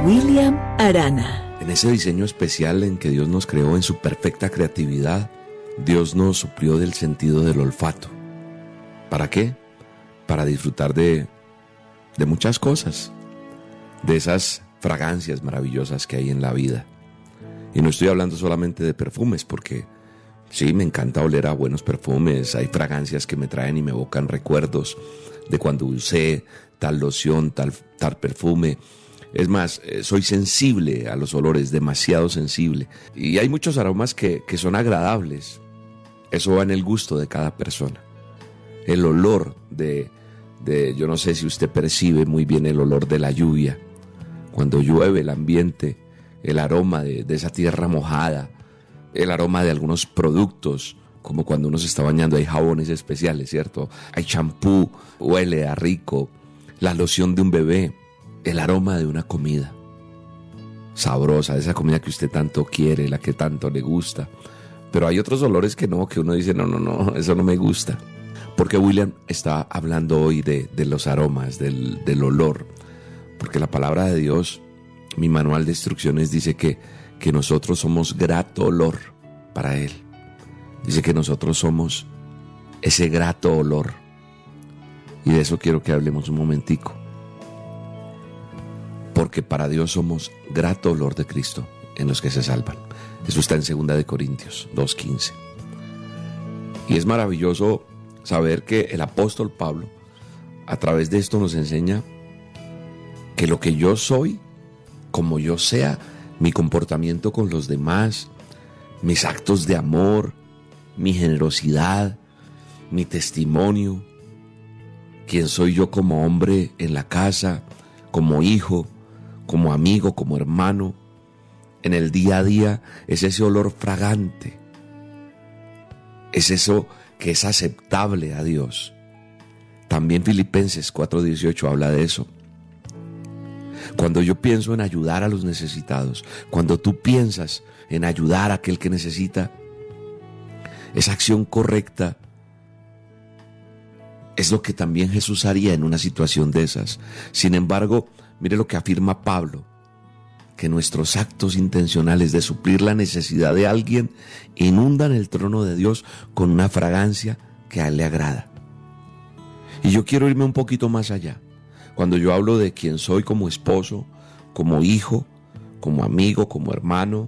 William Arana. En ese diseño especial en que Dios nos creó en su perfecta creatividad, Dios nos suplió del sentido del olfato. ¿Para qué? Para disfrutar de muchas cosas, de esas fragancias maravillosas que hay en la vida. Y no estoy hablando solamente de perfumes, porque sí, me encanta oler a buenos perfumes. Hay fragancias que me traen y me evocan recuerdos de cuando usé tal loción, tal perfume. Es más, soy sensible a los olores, demasiado sensible. Y hay muchos aromas que son agradables. Eso va en el gusto de cada persona. El olor yo no sé si usted percibe muy bien el olor de la lluvia. Cuando llueve, el ambiente, el aroma de esa tierra mojada, el aroma de algunos productos, como cuando uno se está bañando, hay jabones especiales, ¿cierto? Hay champú, huele a rico, la loción de un bebé, el aroma de una comida sabrosa, de esa comida que usted tanto quiere, la que tanto le gusta. Pero hay otros olores que no, que uno dice, no, eso no me gusta. Porque William está hablando hoy de los aromas, del olor. Porque la palabra de Dios, mi manual de instrucciones, dice que nosotros somos grato olor para Él. Dice que nosotros somos ese grato olor. Y de eso quiero que hablemos un momentico. Porque para Dios somos grato olor de Cristo en los que se salvan. Eso está en 2 Corintios 2:15. Y es maravilloso saber que el apóstol Pablo, a través de esto, nos enseña que lo que yo soy, como yo sea, mi comportamiento con los demás, mis actos de amor, mi generosidad, mi testimonio, quién soy yo como hombre en la casa, como hijo, como amigo, como hermano, en el día a día, es ese olor fragante, es eso que es aceptable a Dios. También Filipenses 4:18 habla de eso. Cuando yo pienso en ayudar a los necesitados, cuando tú piensas en ayudar a aquel que necesita, esa acción correcta es lo que también Jesús haría en una situación de esas. Sin embargo, mire lo que afirma Pablo, que nuestros actos intencionales de suplir la necesidad de alguien inundan el trono de Dios con una fragancia que a Él le agrada. Y yo quiero irme un poquito más allá. Cuando yo hablo de quién soy como esposo, como hijo, como amigo, como hermano,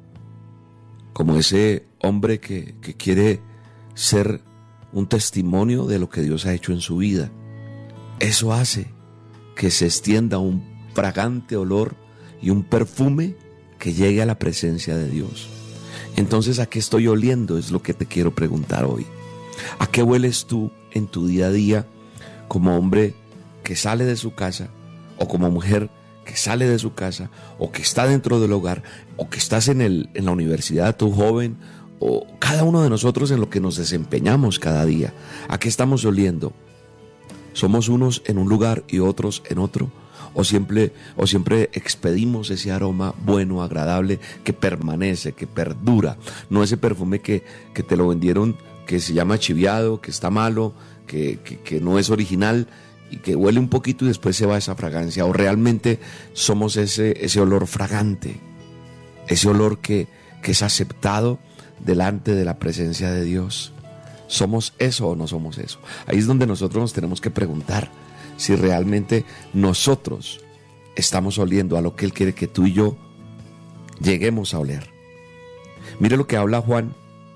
como ese hombre que quiere ser un testimonio de lo que Dios ha hecho en su vida, eso hace que se extienda un fragante olor y un perfume que llegue a la presencia de Dios. Entonces, ¿a qué estoy oliendo? Es lo que te quiero preguntar hoy. ¿A qué hueles tú en tu día a día como hombre que sale de su casa, o como mujer que sale de su casa, o que está dentro del hogar, o que estás en la universidad, tú joven, o cada uno de nosotros en lo que nos desempeñamos cada día? ¿A qué estamos oliendo? ¿Somos unos en un lugar y otros en otro? ¿O siempre expedimos ese aroma bueno, agradable, que permanece, que perdura? No ese perfume que te lo vendieron, que se llama chiviado, que está malo, que no es original, y que huele un poquito y después se va esa fragancia. ¿O realmente somos ese olor fragante, ese olor que es aceptado delante de la presencia de Dios? ¿Somos eso o no somos eso? Ahí es donde nosotros nos tenemos que preguntar si realmente nosotros estamos oliendo a lo que Él quiere que tú y yo lleguemos a oler. Mire lo que habla Juan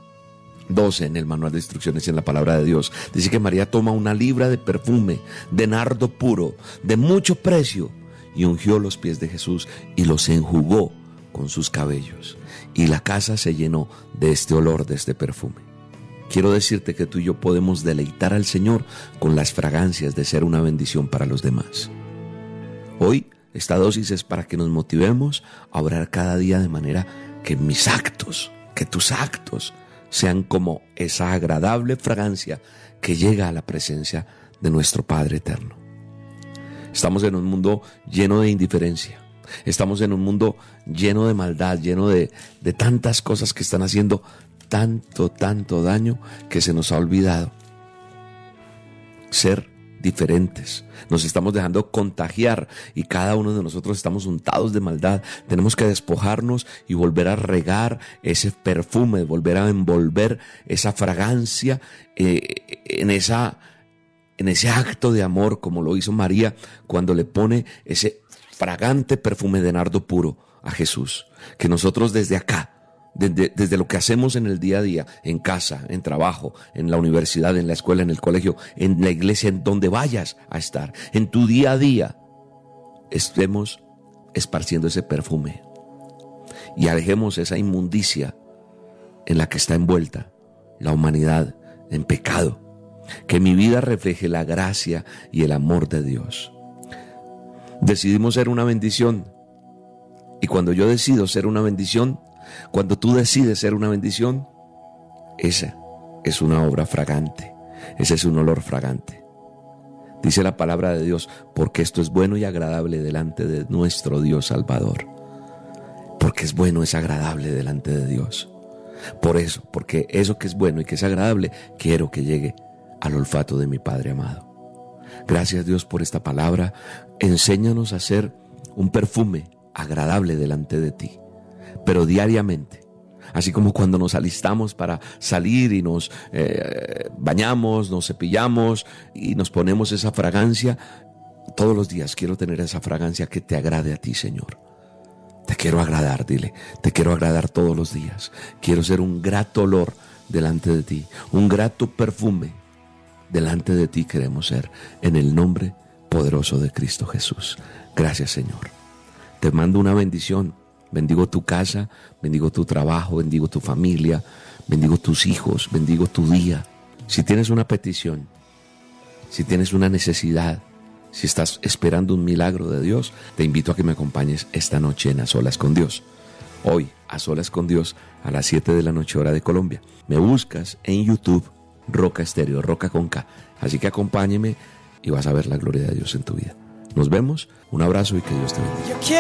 12 en el manual de instrucciones y en la palabra de Dios. Dice que María toma 1 libra de perfume de nardo puro, de mucho precio, y ungió los pies de Jesús y los enjugó con sus cabellos. Y la casa se llenó de este olor, de este perfume. Quiero decirte que tú y yo podemos deleitar al Señor con las fragancias de ser una bendición para los demás. Hoy esta dosis es para que nos motivemos a orar cada día de manera que mis actos, que tus actos sean como esa agradable fragancia que llega a la presencia de nuestro Padre eterno. Estamos en un mundo lleno de indiferencia. Estamos en un mundo lleno de maldad, lleno de tantas cosas que están haciendo tanto daño, que se nos ha olvidado ser diferentes. Nos estamos dejando contagiar y cada uno de nosotros estamos untados de maldad. Tenemos que despojarnos y volver a regar ese perfume, volver a envolver esa fragancia en ese acto de amor, como lo hizo María cuando le pone ese fragante perfume de nardo puro a Jesús. Que nosotros desde acá, desde lo que hacemos en el día a día, en casa, en trabajo, en la universidad, en la escuela, en el colegio, en la iglesia, en donde vayas a estar, en tu día a día, estemos esparciendo ese perfume y alejemos esa inmundicia en la que está envuelta la humanidad en pecado. Que mi vida refleje la gracia y el amor de Dios. Decidimos ser una bendición, y cuando yo decido ser una bendición, cuando tú decides ser una bendición, esa es una obra fragante, ese es un olor fragante. Dice la palabra de Dios, porque esto es bueno y agradable delante de nuestro Dios Salvador. Porque es bueno, es agradable delante de Dios. Por eso, porque eso que es bueno y que es agradable, quiero que llegue al olfato de mi Padre amado. Gracias, Dios, por esta palabra. Enséñanos a ser un perfume agradable delante de ti, pero diariamente. Así como cuando nos alistamos para salir y nos bañamos, nos cepillamos y nos ponemos esa fragancia, todos los días quiero tener esa fragancia que te agrade a ti, Señor. Te quiero agradar, dile, te quiero agradar todos los días. Quiero ser un grato olor delante de ti, un grato perfume delante de ti queremos ser, en el nombre poderoso de Cristo Jesús. Gracias, Señor. Te mando una bendición. Bendigo tu casa, bendigo tu trabajo, bendigo tu familia, bendigo tus hijos, bendigo tu día. Si tienes una petición, si tienes una necesidad, si estás esperando un milagro de Dios, te invito a que me acompañes esta noche en A Solas con Dios. Hoy, A Solas con Dios, a las 7 de la noche, hora de Colombia. Me buscas en YouTube, Roca Estéreo, Roca con K. Así que acompáñeme y vas a ver la gloria de Dios en tu vida. Nos vemos, un abrazo y que Dios te bendiga.